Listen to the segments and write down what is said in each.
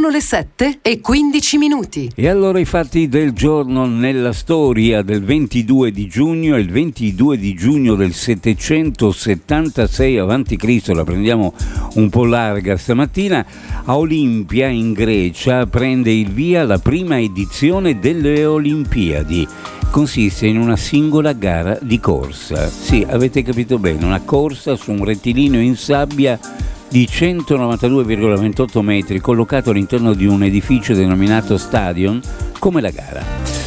Sono le 7:15. E allora i fatti del giorno nella storia del 22 di giugno, il 22 di giugno del 776 a.C., la prendiamo un po' larga stamattina, a Olimpia in Grecia prende il via la prima edizione delle Olimpiadi. Consiste in una singola gara di corsa. Sì, avete capito bene, una corsa su un rettilineo in sabbia di 192,28 metri collocato all'interno di un edificio denominato Stadion come la gara.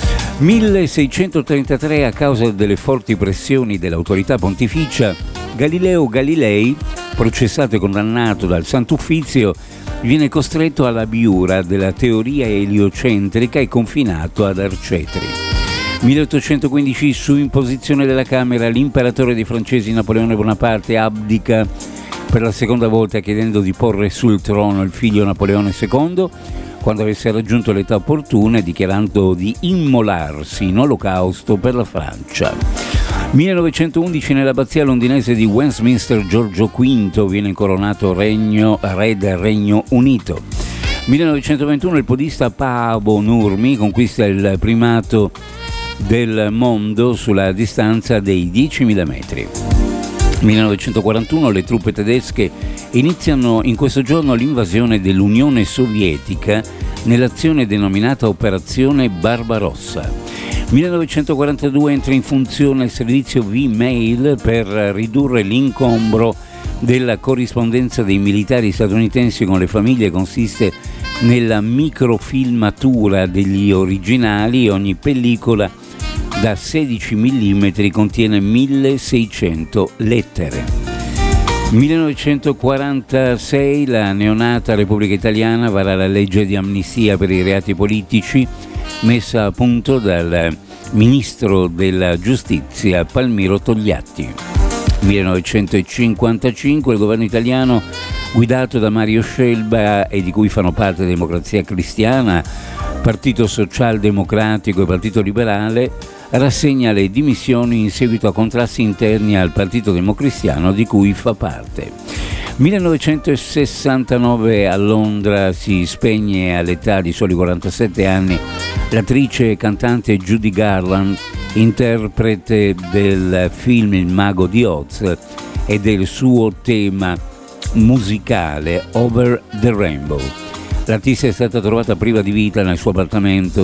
1633, a causa delle forti pressioni dell'autorità pontificia, Galileo Galilei, processato e condannato dal Sant'Uffizio, viene costretto all'abiura della teoria eliocentrica e confinato ad Arcetri. 1815, su imposizione della Camera, l'imperatore dei francesi Napoleone Bonaparte abdica per la seconda volta, chiedendo di porre sul trono il figlio Napoleone II quando avesse raggiunto l'età opportuna e dichiarando di immolarsi in olocausto per la Francia. 1911, nell'abbazia londinese di Westminster, Giorgio V viene incoronato re del Regno Unito. 1921, il podista Paavo Nurmi conquista il primato del mondo sulla distanza dei 10.000 metri. 1941, le truppe tedesche iniziano in questo giorno l'invasione dell'Unione Sovietica nell'azione denominata Operazione Barbarossa. 1942, entra in funzione il servizio V-Mail per ridurre l'incombro della corrispondenza dei militari statunitensi con le famiglie. Consiste nella microfilmatura degli originali. Ogni pellicola da 16 mm contiene 1600 lettere. 1946, la neonata Repubblica Italiana vara la legge di amnistia per i reati politici messa a punto dal ministro della Giustizia Palmiro Togliatti. 1955, il governo italiano guidato da Mario Scelba e di cui fanno parte Democrazia Cristiana, Partito Socialdemocratico e Partito Liberale, rassegna le dimissioni in seguito a contrasti interni al Partito Democristiano di cui fa parte. 1969, a Londra si spegne all'età di soli 47 anni l'attrice e cantante Judy Garland, interprete del film Il Mago di Oz e del suo tema musicale Over the Rainbow. L'artista è stata trovata priva di vita nel suo appartamento